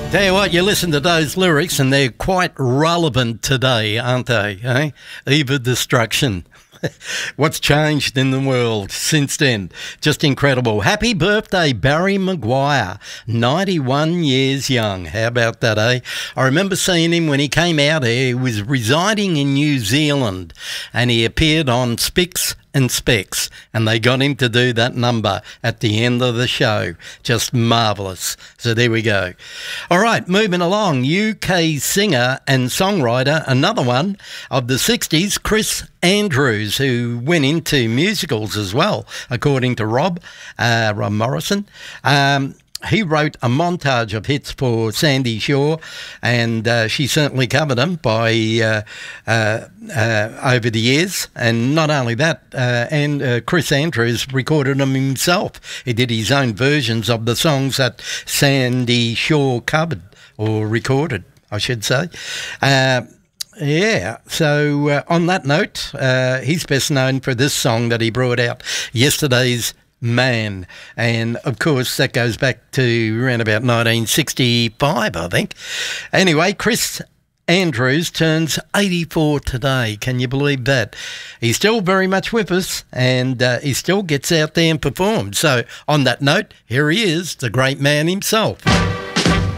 Tell you what, you listen to those lyrics and they're quite relevant today, aren't they? Eh? Eve of Destruction. What's changed in the world since then? Just incredible. Happy birthday, Barry Maguire, 91 years young. How about that, eh? I remember seeing him when he came out here. He was residing in New Zealand and he appeared on Spicks and Specs, and they got him to do that number at the end of the show. Just marvellous. So there we go. All right, moving along. UK singer and songwriter, another one of the 60s, Chris Andrews, who went into musicals as well, according to Rob Morrison. He wrote a montage of hits for Sandy Shaw, and she certainly covered them by over the years. And not only that, Chris Andrews recorded them himself. He did his own versions of the songs that Sandy Shaw covered, or recorded, I should say. Yeah, so on that note, he's best known for this song that he brought out, Yesterday's Man, and of course that goes back to around about 1965, I think. Anyway, Chris Andrews turns 84 today. Can you believe that? He's still very much with us, and he still gets out there and performs. So on that note, here he is, the great man himself.